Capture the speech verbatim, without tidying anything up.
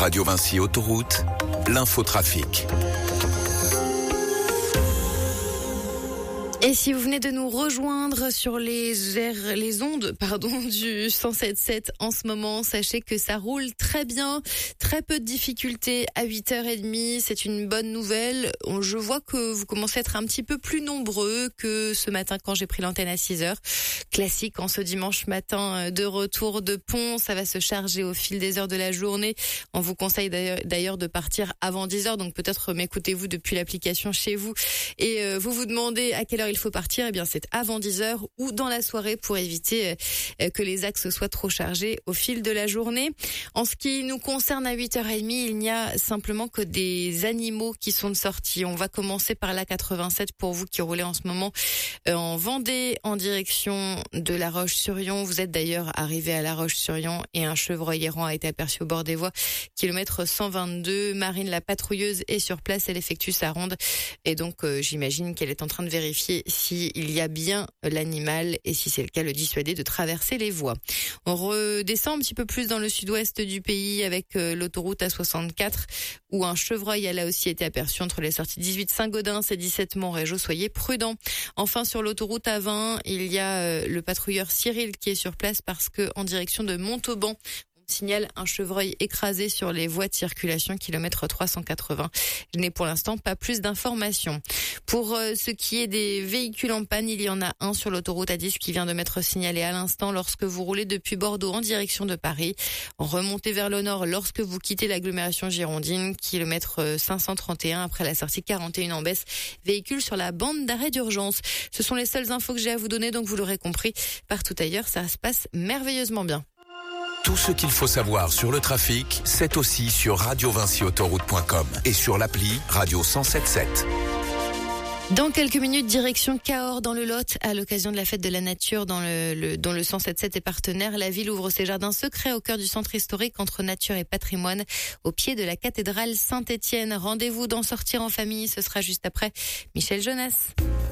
Radio Vinci Autoroute, l'infotrafic. Et si vous venez de nous rejoindre sur les airs, les ondes, pardon, du cent sept sept en ce moment, sachez que ça roule très bien, très peu de difficultés à huit heures trente, c'est une bonne nouvelle. Je vois que vous commencez à être un petit peu plus nombreux que ce matin quand j'ai pris l'antenne à six heures. Classique en ce dimanche matin de retour de pont, ça va se charger au fil des heures de la journée. On vous conseille d'ailleurs, d'ailleurs de partir avant dix heures, donc peut-être m'écoutez-vous depuis l'application chez vous et euh, vous vous demandez à quelle heure il faut partir, eh bien c'est avant dix heures ou dans la soirée pour éviter que les axes soient trop chargés au fil de la journée. En ce qui nous concerne à huit heures trente, il n'y a simplement que des animaux qui sont de sortie. On va commencer par l'A quatre-vingt-sept pour vous qui roulez en ce moment en Vendée en direction de La Roche-sur-Yon. Vous êtes d'ailleurs arrivé à La Roche-sur-Yon et un chevreuil errant a été aperçu au bord des voies. Kilomètre cent vingt-deux, Marine la patrouilleuse est sur place, elle effectue sa ronde et donc euh, j'imagine qu'elle est en train de vérifier s'il y a bien l'animal et si c'est le cas, le dissuader de traverser les voies. On redescend un petit peu plus dans le sud-ouest du pays avec euh, l'autoroute A soixante-quatre où un chevreuil a là aussi été aperçu entre les sorties dix-huit Saint-Gaudens et dix-sept Montrégeau. Soyez prudents. Enfin, sur l'autoroute A vingt, il y a euh, le patrouilleur Cyril qui est sur place parce que en direction de Montauban, signale un chevreuil écrasé sur les voies de circulation, kilomètre trois cent quatre-vingts. Je n'ai pour l'instant pas plus d'informations. Pour euh, ce qui est des véhicules en panne, il y en a un sur l'autoroute A dix qui vient de m'être signalé à l'instant lorsque vous roulez depuis Bordeaux en direction de Paris. Remontez vers le nord lorsque vous quittez l'agglomération girondine, kilomètre cinq cent trente et un après la sortie quarante et un en baisse. Véhicule sur la bande d'arrêt d'urgence. Ce sont les seules infos que j'ai à vous donner, donc vous l'aurez compris, partout ailleurs, ça se passe merveilleusement bien. Tout ce qu'il faut savoir sur le trafic, c'est aussi sur radio vinci autoroute point com et sur l'appli Radio cent sept sept. Dans quelques minutes, direction Cahors dans le Lot, à l'occasion de la fête de la nature dans le, le, dont le cent sept sept est partenaire. La ville ouvre ses jardins secrets au cœur du centre historique entre nature et patrimoine, au pied de la cathédrale Saint-Étienne. Rendez-vous d'en sortir en famille, ce sera juste après Michel Jonas.